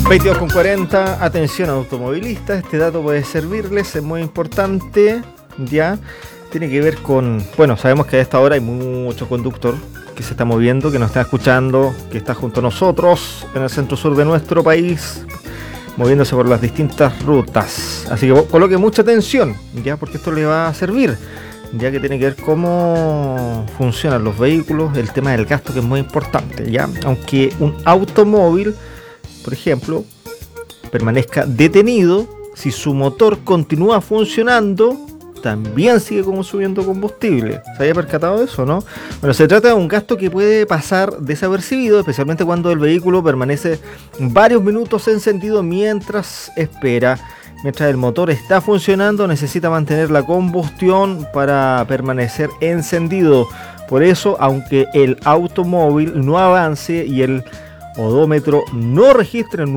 22:40, atención automovilistas, este dato puede servirles, es muy importante, ya, tiene que ver con, bueno, sabemos que a esta hora hay mucho conductor que se está moviendo, que nos está escuchando, que está junto a nosotros en el centro sur de nuestro país, moviéndose por las distintas rutas, así que coloque mucha atención, ya, porque esto le va a servir, ya que tiene que ver cómo funcionan los vehículos, el tema del gasto que es muy importante, ya, aunque un automóvil, por ejemplo, permanezca detenido, si su motor continúa funcionando, también sigue consumiendo combustible. ¿Se había percatado de eso, no? Bueno, se trata de un gasto que puede pasar desapercibido, especialmente cuando el vehículo permanece varios minutos encendido mientras espera. Mientras el motor está funcionando, necesita mantener la combustión para permanecer encendido. Por eso, aunque el automóvil no avance y el odómetro no registra